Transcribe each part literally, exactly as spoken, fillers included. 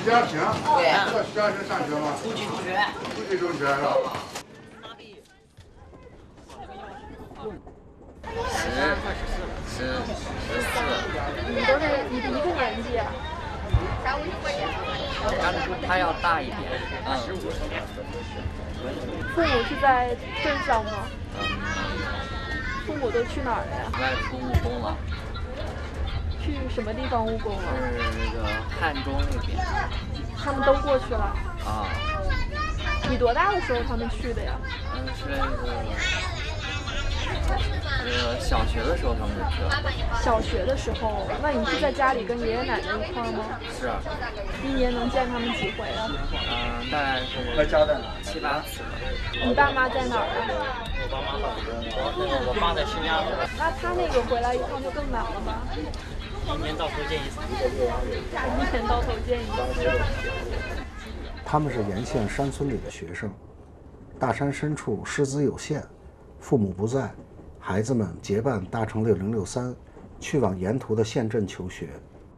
徐家平， 对， 知道徐家平上学吗？ 初级中学。 初级中学是吧？ 十、十、十四。 你们都是一一个年纪啊？ 他他要大一点，嗯。 父母是在镇上吗？ 嗯。 父母都去哪儿了呀？ 外出务工了。 去什么地方务工啊？ 是那个汉中那边。 他们都过去了。 啊。 你多大的时候他们去的呀？ 嗯，是那个。呃，小学的时候他们就去了。 小学的时候，那你是在家里跟爷爷奶奶一块儿吗？ 是啊。 一年能见他们几回啊？ 嗯，大概是七八次吧。 你爸妈在哪儿啊？ 我爸妈那个我妈在新疆。 那他那个回来一趟就更难了吧？ 一年到头见一次。 一年到头见一次。 他们是沿线山村里的学生，大山深处师资有限，父母不在，孩子们结伴搭乘六零六三，去往沿途的县镇求学。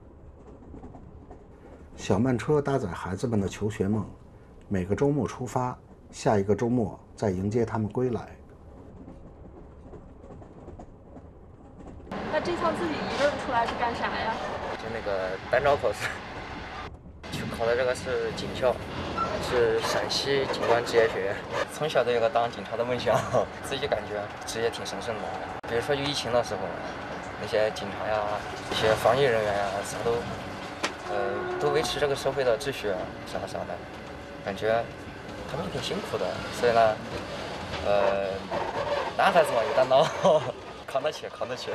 小慢车搭载孩子们的求学梦，每个周末出发，下一个周末再迎接他们归来。 那这趟自己一个人出来是干啥呀？ 就那个单招考试，去考的这个是警校，是陕西警官职业学院。从小都有个当警察的梦想，自己感觉职业挺神圣的。比如说有疫情的时候，那些警察呀、一些防疫人员呀，啥都，呃，都维持这个社会的秩序啊，啥啥的，感觉他们也挺辛苦的。所以呢，呃，男孩子嘛有担当，扛得起，扛得起。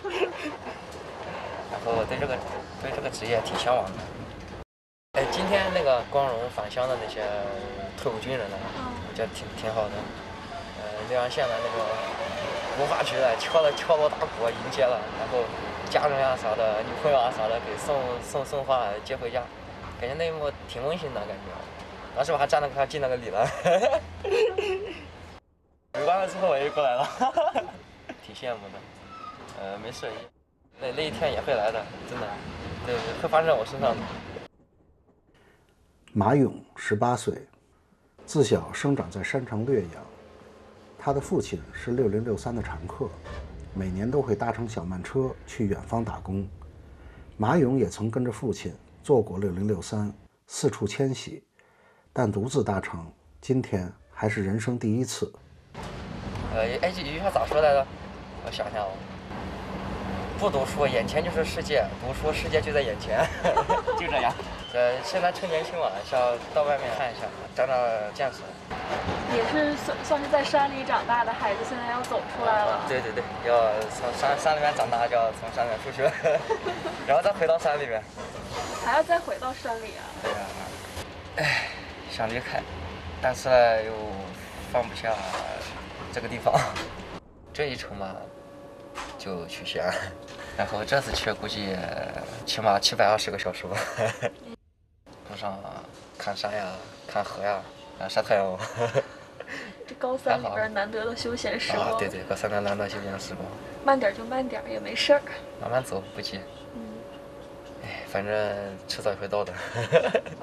然后我对这个对这个职业挺向往的。哎，今天那个光荣返乡的那些退伍军人呢，我觉得挺挺好的。呃，浏阳县的那个文化局的敲了敲锣打鼓迎接了，然后家人啊啥的、女朋友啊啥的给送送送花接回家，感觉那一幕挺温馨的感觉。当时我还站着给他敬了个礼了。回完了之后我又过来了，挺羡慕的。呃，没事。那那一天也会来的，真的，对，会发生在我身上的。 马勇十八岁，自小生长在山城略阳。他的父亲是六零六三的常客，每年都会搭乘小慢车去远方打工。马勇也曾跟着父亲坐过六零六三，四处迁徙，但独自搭乘，今天还是人生第一次。 呃，哎，这句话咋说来着？我想想哦。不读书，眼前就是世界；读书，世界就在眼前，就这样。呃，现在趁年轻嘛，想到外面看一下，长长见识。 也是算算是在山里长大的孩子，现在要走出来了。 对对对，要从山山里面长大，就要从山里面出去，然后再回到山里面。 还要再回到山里啊？ 对呀、啊，哎，想离开，但是呢又放不下这个地方。这一程嘛。就去西安，然后这次去估计起码七百二十个小时吧。路上看山呀，看河呀，啊晒太阳。 这高三里边难得的休闲时光。 啊，对对，高三的难得休闲时光。 慢点就慢点，也没事儿。 慢慢走，不急。嗯。哎，反正迟早会到的。